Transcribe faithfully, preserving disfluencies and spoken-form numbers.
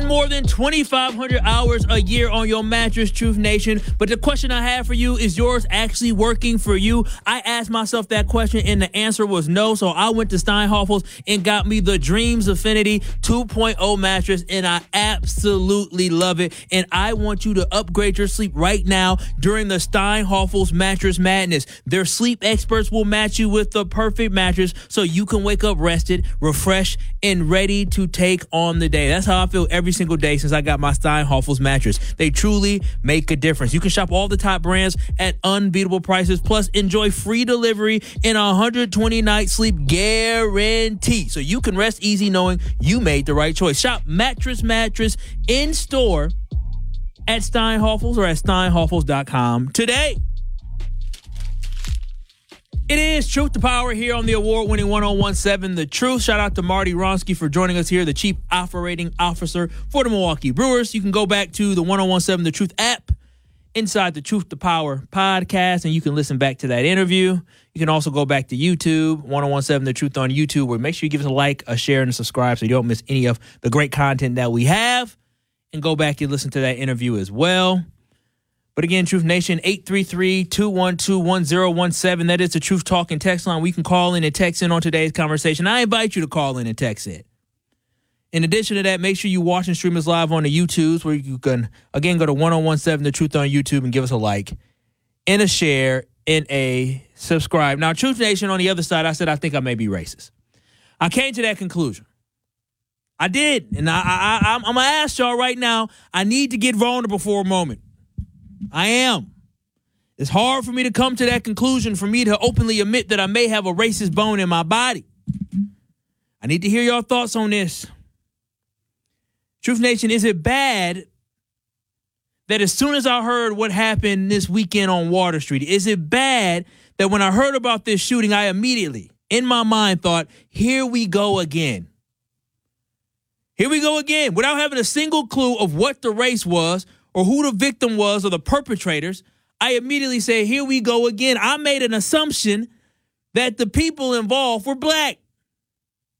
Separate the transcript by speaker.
Speaker 1: spend more than twenty-five hundred hours a year on your mattress, Truth Nation. But the question I have for you, is yours actually working for you? I asked myself that question and the answer was no. So I went to Steinhofels and got me the Dreams Affinity two point oh mattress, and I absolutely love it. And I want you to upgrade your sleep right now during the Steinhofels Mattress Madness. Their sleep experts will match you with the perfect mattress so you can wake up rested, refreshed, and ready to take on the day. That's how I feel every single day since I got my Steinhofels mattress. They truly make a difference. You can shop all the top brands at unbeatable prices, plus enjoy free delivery and a one hundred twenty night sleep guarantee. So you can rest easy knowing you made the right choice. Shop Mattress Mattress in store at Steinhofels or at steinhofels dot com today. It is Truth to Power here on the award-winning one oh one point seven The Truth. Shout out to Marty Ronsky for joining us here, the Chief Operating Officer for the Milwaukee Brewers. You can go back to the one oh one point seven The Truth app inside the Truth to Power podcast, and you can listen back to that interview. You can also go back to YouTube, one oh one point seven The Truth on YouTube, where make sure you give us a like, a share, and a subscribe so you don't miss any of the great content that we have. And go back and listen to that interview as well. But again, Truth Nation, eight three three, two one two, one oh one seven. That is the Truth Talking text line. We can call in and text in on today's conversation. I invite you to call in and text in. In addition to that, make sure you watch and stream us live on the YouTubes, where you can, again, go to one oh one point seven The Truth on YouTube and give us a like and a share and a subscribe. Now, Truth Nation, on the other side, I said I think I may be racist. I came to that conclusion. I did, and I, I, I, I'm going to ask y'all right now, I need to get vulnerable for a moment. I am. It's hard for me to come to that conclusion, for me to openly admit that I may have a racist bone in my body. I need to hear your thoughts on this. Truth Nation, is it bad that as soon as I heard what happened this weekend on Water Street, is it bad that when I heard about this shooting, I immediately, in my mind, thought, here we go again. Here we go again. Without having a single clue of what the race was or who the victim was or the perpetrators, I immediately say, here we go again. I made an assumption that the people involved were black.